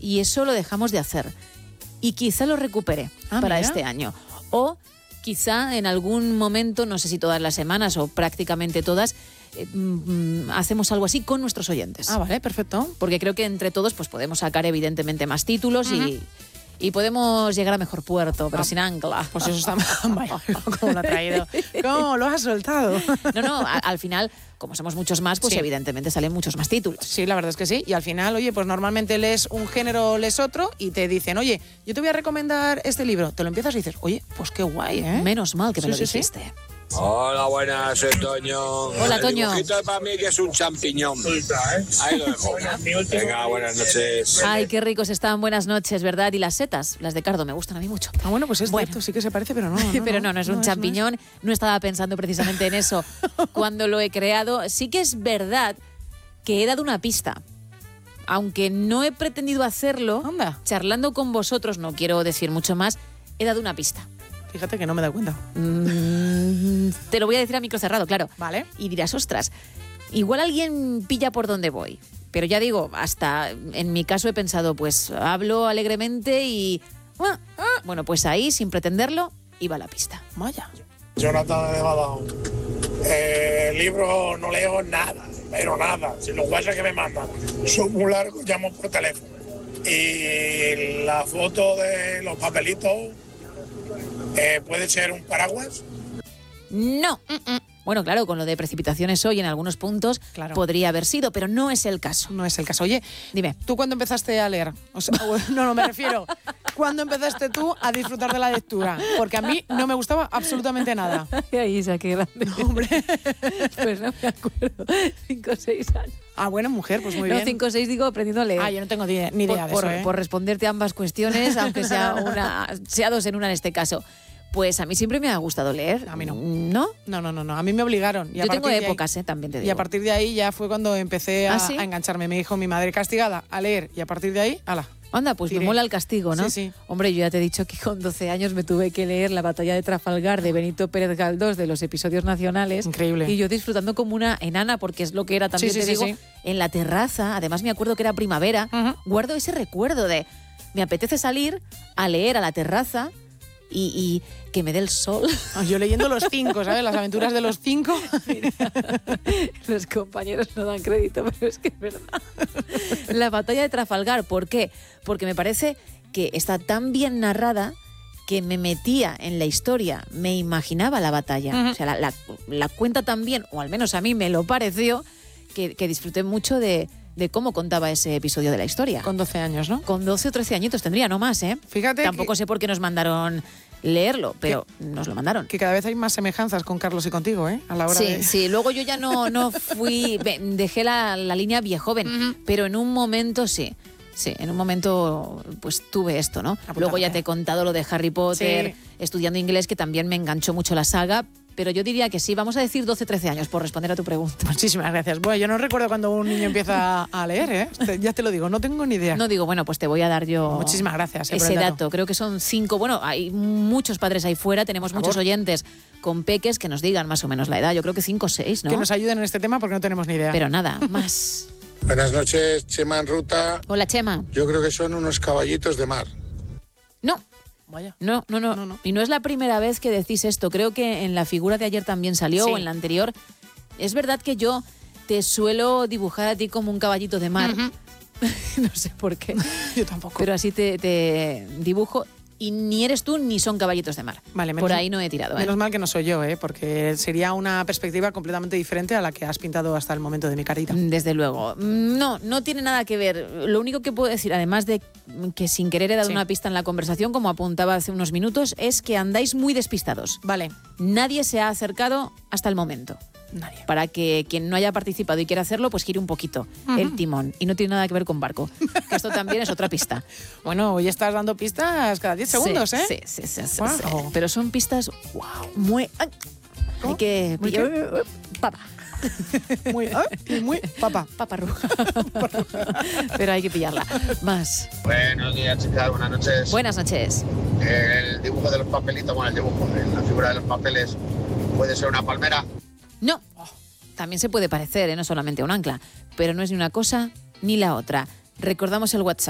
y eso lo dejamos de hacer. Y quizá lo recupere para este año. O quizá en algún momento, no sé si todas las semanas o prácticamente todas, hacemos algo así con nuestros oyentes. Vale, perfecto. Porque creo que entre todos pues podemos sacar evidentemente más títulos y podemos llegar a mejor puerto, pero sin ancla. Pues eso está... Vaya, ¿cómo lo ha traído? ¿Cómo lo has soltado? No, al final, como somos muchos más, pues evidentemente salen muchos más títulos. Sí, la verdad es que sí. Y al final, oye, pues normalmente lees un género, lees otro y te dicen, oye, yo te voy a recomendar este libro. Te lo empiezas y dices, oye, pues qué guay, ¿eh? Menos mal que me lo dijiste. Hola, buenas, soy Toño. Hola, Toño. El dibujito para mí que es un champiñón. Ahí lo dejo. Venga, buenas noches. Ay, qué ricos están, buenas noches, ¿verdad? Y las setas, las de cardo, me gustan a mí mucho. Bueno, pues esto sí que se parece, pero no. Pero no es un champiñón. No estaba pensando precisamente en eso cuando lo he creado. Sí que es verdad que he dado una pista. Aunque no he pretendido hacerlo, charlando con vosotros, no quiero decir mucho más, he dado una pista. Fíjate que no me he dado cuenta. Te lo voy a decir a micro cerrado, claro. Vale. Y dirás, ostras, igual alguien pilla por dónde voy. Pero ya digo, hasta en mi caso he pensado, pues hablo alegremente y... Bueno, pues ahí, sin pretenderlo, iba la pista. Vaya. Jonathan de Badao. Libro no leo nada, pero nada. Si los WhatsApp que me mandan son muy largos, llamo por teléfono. Y la foto de los papelitos... ¿puede ser un paraguas? No. Bueno, claro, con lo de precipitaciones hoy en algunos puntos podría haber sido, pero no es el caso. No es el caso. Oye, dime. ¿Tú cuándo empezaste a leer? O sea, no, me refiero. ¿Cuándo empezaste tú a disfrutar de la lectura? Porque a mí no me gustaba absolutamente nada. Ahí, Isa, qué grande. No, hombre. Pues no me acuerdo. 5 o 6 años. Bueno, mujer, pues muy bien. 5 o 6 digo aprendiendo a leer. Yo no tengo ni idea de eso, ¿eh? Por responderte a ambas cuestiones, aunque sea dos en una en este caso. Pues a mí siempre me ha gustado leer. A mí no. ¿No? No. A mí me obligaron. Yo tengo épocas, también te digo. Y a partir de ahí ya fue cuando empecé a engancharme. Me dijo mi madre castigada a leer. Y a partir de ahí, ¡hala! Anda, pues me mola el castigo, ¿no? Sí. Hombre, yo ya te he dicho que con 12 años me tuve que leer La batalla de Trafalgar de Benito Pérez Galdós de los episodios nacionales. Increíble. Y yo disfrutando como una enana, porque es lo que era también, te digo, en la terraza. Además me acuerdo que era primavera. Guardo ese recuerdo de... Me apetece salir a leer a la terraza y que me dé el sol. Yo leyendo Los 5, ¿sabes? Las aventuras de Los 5. Mira, los compañeros no dan crédito, pero es que es verdad. La batalla de Trafalgar, ¿por qué? Porque me parece que está tan bien narrada que me metía en la historia, me imaginaba la batalla. O sea, la cuenta tan bien, o al menos a mí me lo pareció, que disfruté mucho de cómo contaba ese episodio de la historia. Con 12 años, ¿no? Con 12 o 13 añitos tendría, no más, ¿eh? Fíjate. Tampoco sé por qué nos mandaron leerlo, pero nos lo mandaron. Que cada vez hay más semejanzas con Carlos y contigo, ¿eh? A la hora de... Sí, luego yo ya no fui... Dejé la línea viejoven, pero en un momento sí. Sí, en un momento pues tuve esto, ¿no? Luego ya te he contado lo de Harry Potter, estudiando inglés, que también me enganchó mucho la saga, pero yo diría que sí, vamos a decir 12-13 años, por responder a tu pregunta. Muchísimas gracias. Bueno, yo no recuerdo cuando un niño empieza a leer, ¿eh? Ya te lo digo, no tengo ni idea. No digo, bueno, pues te voy a dar yo... Muchísimas gracias. Ese dato. Creo que son 5, bueno, hay muchos padres ahí fuera, tenemos muchos oyentes con peques que nos digan más o menos la edad, yo creo que 5 o 6, ¿no? Que nos ayuden en este tema porque no tenemos ni idea. Pero nada, más... Buenas noches, Chema en ruta. Hola, Chema. Yo creo que son unos caballitos de mar. No. Vaya. No. Y no es la primera vez que decís esto. Creo que en la figura de ayer también salió, o en la anterior. Es verdad que yo te suelo dibujar a ti como un caballito de mar. No sé por qué. Yo tampoco. Pero así te dibujo. Y ni eres tú ni son caballitos de mar. Vale, por ahí no he tirado. Menos mal que no soy yo, porque sería una perspectiva completamente diferente a la que has pintado hasta el momento de mi carita. Desde luego. No tiene nada que ver. Lo único que puedo decir, además de que sin querer he dado una pista en la conversación, como apuntaba hace unos minutos, es que andáis muy despistados. Vale. Nadie se ha acercado hasta el momento. Nadie. Para que quien no haya participado y quiera hacerlo, pues gire un poquito el timón. Y no tiene nada que ver con barco. Que esto también es otra pista. Bueno, hoy estás dando pistas cada 10 segundos, ¿eh? Sí. Wow. Pero son pistas muy... Hay que... Papa. Muy papa. Paparruja. Pero hay que pillarla. Más. Buenos días, chicas. Buenas noches. Buenas noches. El dibujo de los papelitos, la figura de los papeles, ¿puede ser una palmera? No. También se puede parecer, no solamente a un ancla. Pero no es ni una cosa ni la otra. Recordamos el WhatsApp.